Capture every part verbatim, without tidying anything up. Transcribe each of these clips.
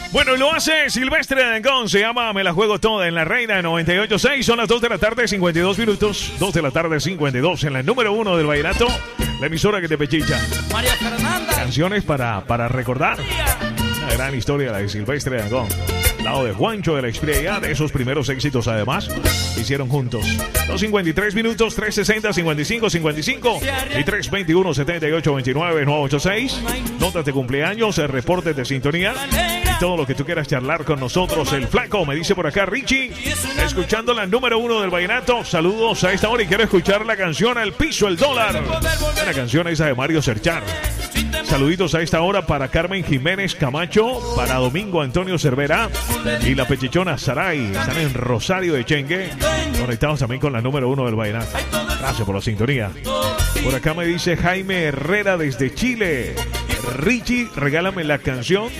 Bueno, lo hace Silvestre Dangond, se llama Me la juego toda en la Reina noventa y ocho punto seis. Son las dos de la tarde, cincuenta y dos minutos. dos de la tarde, cincuenta y dos en la número uno del vallenato, la emisora que te pechicha. María Fernanda. Canciones para, para recordar. Una gran historia la de Silvestre Dangond. Al lado de Juancho de la Estrella, de esos primeros éxitos además, hicieron juntos. dos cincuenta y tres minutos, tres sesenta, cincuenta y cinco, cincuenta y cinco y tres veintiuno, setenta y ocho, veintinueve, nueve ochenta y seis. Notas de cumpleaños, reportes de sintonía y todo lo que tú quieras charlar con nosotros. El Flaco, me dice por acá Richie, escuchando la número uno del vallenato. Saludos a esta hora y quiero escuchar la canción Al piso el dólar. Una canción esa de Mario Serchar. Saluditos a esta hora para Carmen Jiménez Camacho, para Domingo Antonio Cervera y la pechichona Saray. Están en Rosario de Chengue, conectados también con la número uno del vallenato. Gracias por la sintonía. Por acá me dice Jaime Herrera desde Chile. Richie, regálame la canción.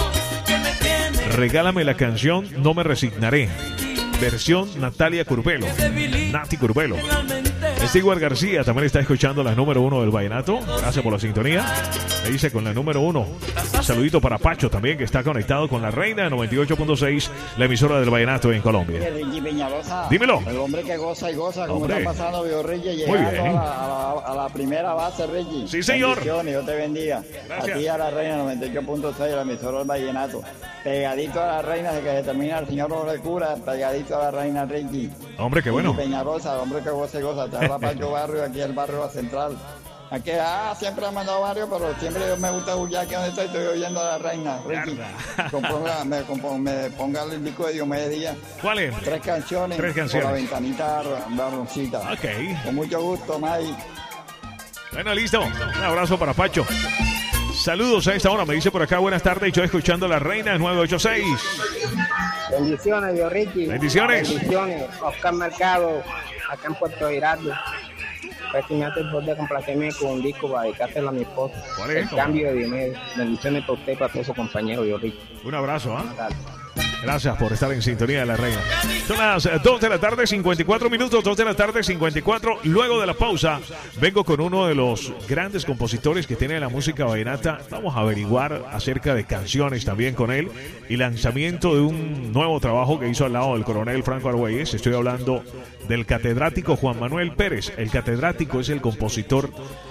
Regálame la canción No me resignaré. Versión Natalia Curbelo. Nati Curbelo. Stewart García también está escuchando la número uno del vallenato. Gracias por la sintonía. Me dice con la número uno. Saludito para Pacho también, que está conectado con la Reina noventa y ocho punto seis, la emisora del vallenato en Colombia. Ricky Peñalosa, dímelo. El hombre que goza y goza. ¿Cómo Hombre. está pasando, viejo Ricky? Muy Llegando bien. a la, a, la, a la primera base, Ricky. Sí, señor. Bendiciones, Dios te bendiga. Gracias. A ti, a la Reina noventa y ocho punto seis, la emisora del vallenato. Pegadito a la Reina, de que se termina el señor Jorge Cura, pegadito a la Reina, Ricky. Hombre, qué bueno. Ricky Peñalosa, el hombre que goza y goza. Te habla Pancho Barrio, aquí el barrio central. Aquí, ah, siempre he mandado barrio, pero siempre me gusta ya que donde estoy, estoy oyendo a la Reina, Ricky. Componga, me, componga, me ponga el disco de Diomedes Díaz. ¿Cuál es? Tres canciones. Tres canciones. Por la ventanita marroncita. Ok. Con mucho gusto, May. Bueno, listo. Un abrazo para Pacho. Saludos a esta hora. Me dice por acá, buenas tardes. Yo escuchando la Reina nueve ocho seis. Bendiciones, Dios Ricky. Bendiciones. Bendiciones. Oscar Mercado, acá en Puerto Girardo. Pues si me hace el favor de complacerme con un disco para dedicárselo a mi esposa. ¿Cuál es? El cambio de Diomedes. Bendiciones para usted y para todos sus compañeros, Dios Ricky. Un abrazo, ¿ah? Dale. Gracias por estar en sintonía de la Reina. Son las dos de la tarde, cincuenta y cuatro minutos, dos de la tarde, cincuenta y cuatro. Luego de la pausa, vengo con uno de los grandes compositores que tiene la música vallenata. Vamos a averiguar acerca de canciones también con él y lanzamiento de un nuevo trabajo que hizo al lado del coronel Franco Argüelles. Estoy hablando del catedrático Juan Manuel Pérez. El catedrático es el compositor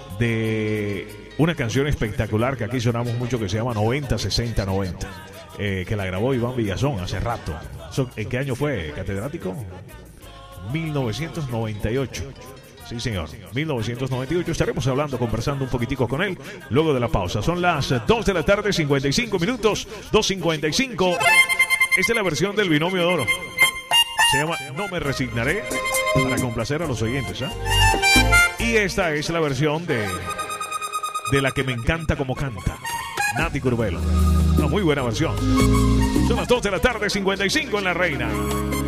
de una canción espectacular que aquí sonamos mucho, que se llama noventa sesenta noventa. Eh, que la grabó Iván Villazón hace rato. Eso, ¿en qué año fue, catedrático? mil novecientos noventa y ocho. Sí, señor. mil novecientos noventa y ocho. Estaremos hablando, conversando un poquitico con él luego de la pausa. Son las dos de la tarde, cincuenta y cinco minutos. dos cincuenta y cinco. Esta es la versión del Binomio de Oro. Se llama No me resignaré, para complacer a los oyentes, ¿eh? Y esta es la versión de de la que me encanta como canta, Nati Curbelo. Una muy buena versión. Son las dos de la tarde, cincuenta y cinco en la Reina.